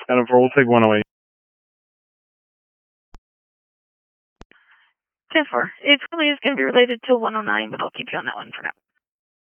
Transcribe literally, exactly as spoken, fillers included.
Adam four, we'll take one oh eight. ten four. It really is going to be related to one oh nine, but I'll keep you on that one for now.